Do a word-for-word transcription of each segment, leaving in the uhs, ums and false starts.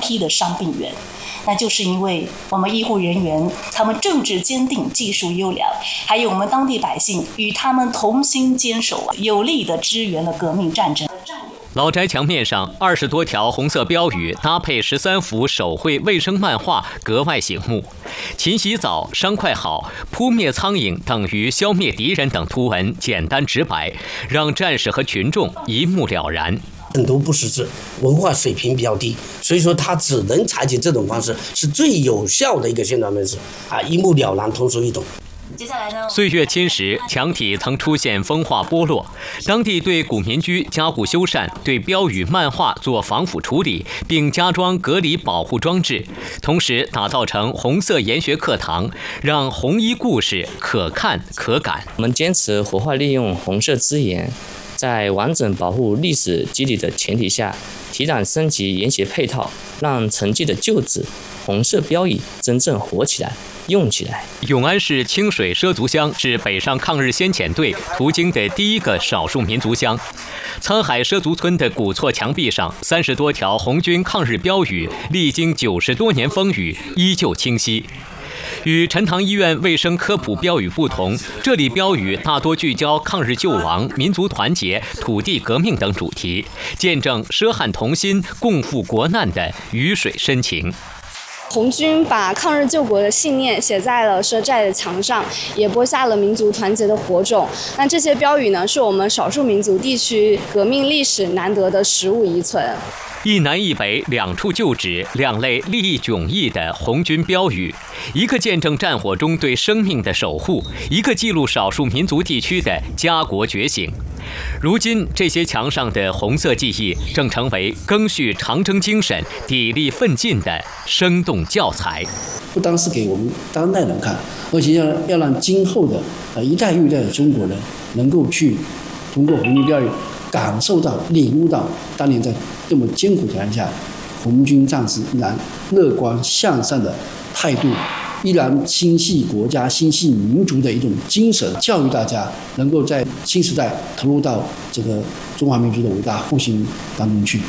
批的伤病员。那就是因为我们医护人员他们政治坚定、技术优良，还有我们当地百姓与他们同心坚守，有力的支援了革命战争。 老宅墙面上二十多条红色标语搭配十三幅手绘卫生漫画，格外醒目。勤洗澡、伤快好、扑灭苍蝇等于消灭敌人等图文简单直白，让战士和群众一目了然。 很多不识字，文化水平比较低，所以说他只能采取这种方式，是最有效的一个宣传方式啊，一目了然，通俗易懂。 接下来呢？ 岁月侵蚀，墙体曾出现风化剥落，当地对古民居加固修缮，对标语、漫画做防腐处理，并加装隔离保护装置，同时打造成红色研学课堂，让红衣故事可看可感。 我们坚持活化利用红色资源，在完整保护历史基底的前提下，提档升级研学配套，让陈旧的旧址、红色标语真正活起来、用起来。 永安市清水畲族乡是北上抗日先遣队途经的第一个少数民族乡。沧海畲族村的古厝墙壁上，三十多条红军抗日标语，历经九十多年风雨，依旧清晰。与陈塘医院卫生科普标语不同，这里标语大多聚焦抗日救亡、民族团结、土地革命等主题，见证畲汉同心、共赴国难的鱼水深情。 红军把抗日救国的信念写在了畲寨的墙上，也播下了民族团结的火种。那这些标语呢，是我们少数民族地区革命历史难得的实物遗存。 一南一北两处旧址，两类利益迥异的红军标语，一个见证战火中对生命的守护，一个记录少数民族地区的家国觉醒。如今，这些墙上的红色记忆正成为赓续长征精神、砥砺奋进的生动教材。 不单是给我们当代人看，而且要要让今后的呃一代又一代的中国人能够去通过红军标语感受到、领悟到当年在这么艰苦条件下，红军战士依然乐观向上的态度，依然心系国家、心系民族的一种精神，教育大家能够在新时代投入到这个中华民族的伟大复兴当中去。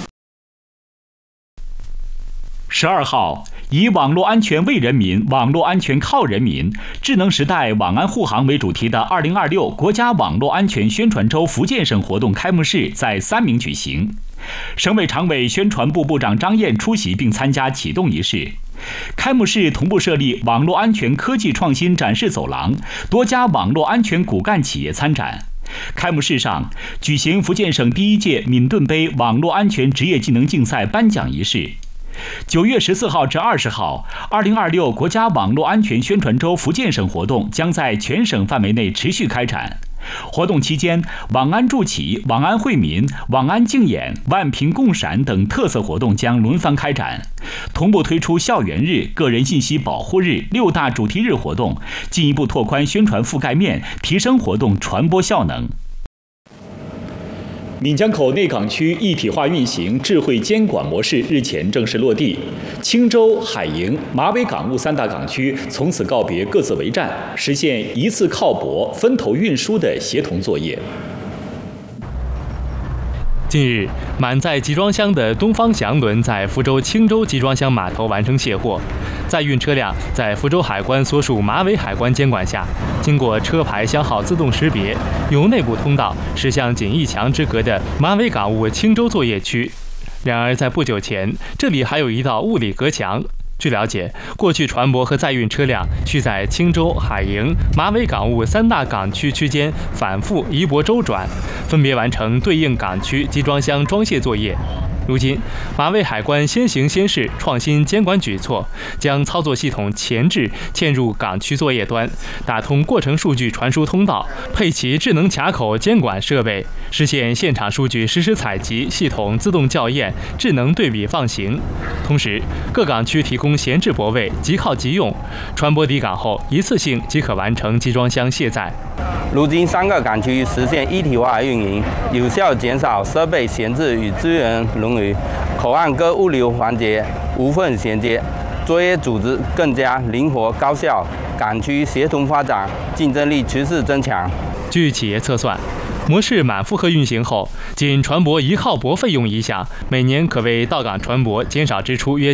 十二号，以网络安全为人民，网络安全靠人民，智能时代网安护航为主题的二零二六国家网络安全宣传周福建省活动开幕式在三明举行。省委常委宣传部部长张燕出席并参加启动仪式。开幕式同步设立网络安全科技创新展示走廊，多家网络安全骨干企业参展。开幕式上举行福建省第一届闽盾杯网络安全职业技能竞赛颁奖仪式。九月十四号至二十号，二零二六国家网络安全宣传周福建省活动将在全省范围内持续开展。活动期间，网安助企、网安惠民、网安竞演、万屏共闪等特色活动将轮番开展，同步推出校园日、个人信息保护日六大主题日活动，进一步拓宽宣传覆盖面，提升活动传播效能。闽江口内港区一体化运行智慧监管模式日前正式落地，青州、海营、马尾港务三大港区从此告别各自为战，实现一次靠泊、分头运输的协同作业。 近日，满载集装箱的东方祥轮在福州青州集装箱码头完成卸货，载运车辆在福州海关所属马尾海关监管下，经过车牌箱号自动识别，由内部通道驶向仅一墙之隔的马尾港务青州作业区。然而，在不久前，这里还有一道物理隔墙。据了解，过去船舶和载运车辆需在青州、海营、马尾港务三大港区区间反复移泊周转，分别完成对应港区集装箱装卸作业。如今，马尾海关先行先试创新监管举措，将操作系统前置嵌入港区作业端，打通过程数据传输通道，配齐智能卡口监管设备，实现现场数据实时采集、系统自动校验、智能对比放行。同时，各港区提供闲置泊位，即靠即用，船舶抵港后一次性即可完成集装箱卸载。 如今三个港区实现一体化运营，有效减少设备闲置与资源冗余，口岸各物流环节无缝衔接，作业组织更加灵活高效，港区协同发展，竞争力趋势增强。 据企业测算，模式满负荷运行后，仅船舶一靠泊费用一项，每年可为到港船舶减少支出约